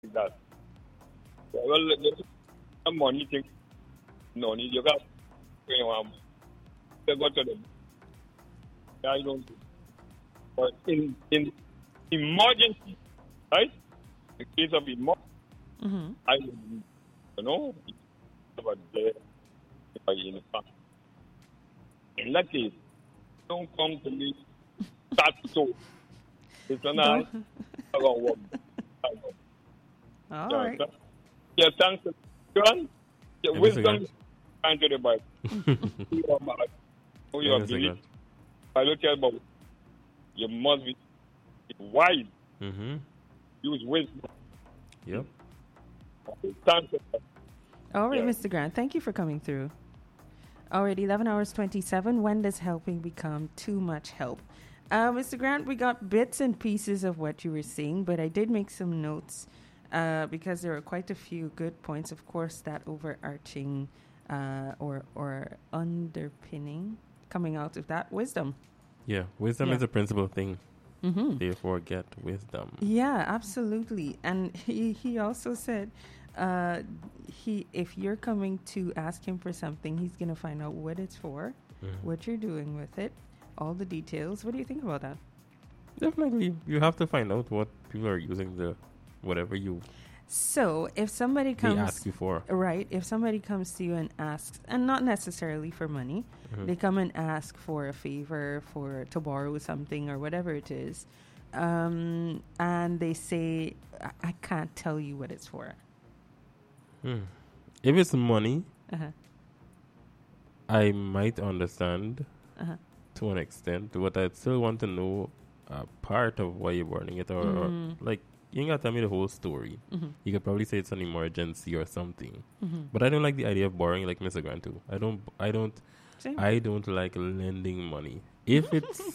that. Well, the money thing, no need. You got, they go to the, I don't, but in emergency, right? In case of emergency, I would, but there, in the past. In that case, don't come to me. That's so. It's an eye. I don't want. All right. Yeah, thanks to John. Yeah, wisdom and to the Bible. You are believe. I don't care about. You must be wise. Use wisdom. Yep. Thanks. All right, Mr. Grant. Thank you for coming through. All right, 11 hours 27. When does helping become too much help? Mr. Grant, we got bits and pieces of what you were saying, but I did make some notes because there are quite a few good points. Of course, that overarching or underpinning coming out of that wisdom. Yeah, wisdom is a principal thing. Therefore, get wisdom. Yeah, absolutely. And he also said if you're coming to ask him for something, he's going to find out what it's for, what you're doing with it, all the details. What do you think about that? Definitely. You have to find out what people are using whatever you... So if somebody comes... They ask you for. Right. If somebody comes to you and asks, and not necessarily for money, they come and ask for a favor, to borrow something or whatever it is, and they say, I can't tell you what it's for. If it's money, I might understand to an extent, but I still want to know part of why you're burning it, or like, you ain't got to tell me the whole story. You could probably say it's an emergency or something. But I don't like the idea of borrowing, like Mr. Grant too. I don't like lending money. If it's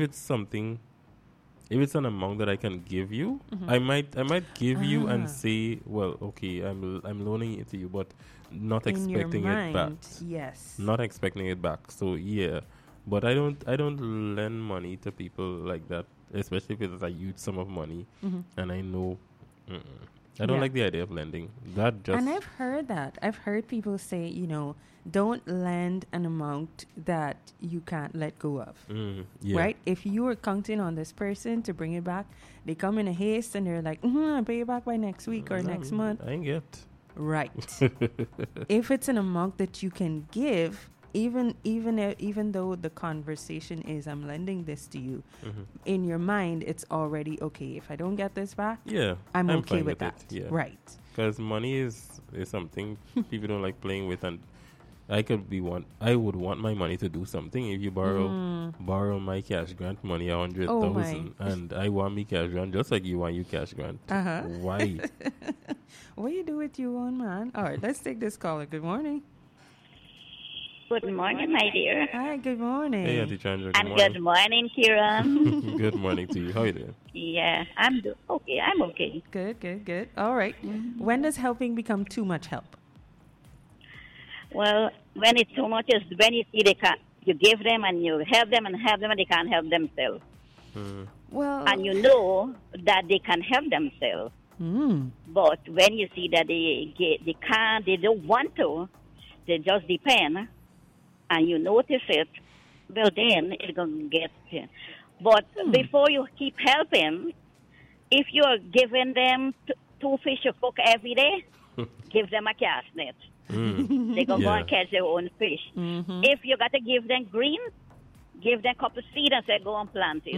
an amount that I can give you, I might give you and say, well, okay, I'm loaning it to you, but not in expecting your it back. mind, yes. Not expecting it back. So yeah. But I don't lend money to people like that, especially if it's a huge sum of money and I know I don't like the idea of lending. And I've heard that. I've heard people say, don't lend an amount that you can't let go of. Right? If you are counting on this person to bring it back, they come in a haste and they're like, I'll pay you back by next week or next month. I ain't get. Right. If it's an amount that you can give, even though the conversation is I'm lending this to you, in your mind it's already okay. If I don't get this back, I'm okay with that. Yeah. Right. Because money is something people don't like playing with, and I would want my money to do something. If you borrow my cash grant money 100,000, and I want me cash grant just like you want you cash grant. Why? What you do with your own, man? All right, let's take this caller. Good morning. Good morning, my dear. Hi, good morning. Hey, Auntie Chandra, Good morning, Kieran. Good morning to you. How are you doing? Yeah, I'm okay. I'm okay. Good. All right. When does helping become too much help? Well, when it's too much is when you see you give them and you help them and they can't help themselves. Well, and you know that they can help themselves. But when you see that they can't, they don't want to, they just depend, and you notice it, well, then it's going to get here. But before you keep helping, if you're giving them 2 fish to cook every day, give them a cast net. They're going to go and catch their own fish. If you got to give them green, give them a couple of seed and say, go and plant it.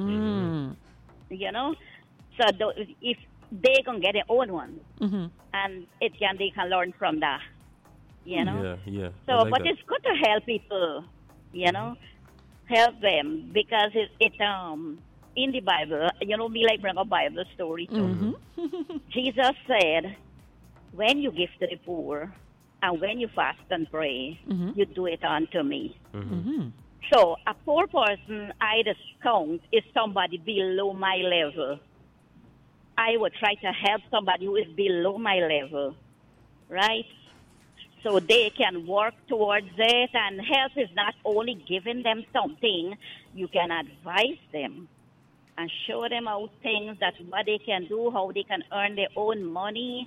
So if they can get their own one, and they can learn from that. Yeah. So, but it's good to help people, help them, because it's in the Bible, we like bring a Bible story too. Jesus said, when you give to the poor and when you fast and pray, you do it unto me. So a poor person I just count is somebody below my level. I would try to help somebody who is below my level, right? So they can work towards it, and help is not only giving them something, you can advise them. and show them how things that what they can do, how they can earn their own money,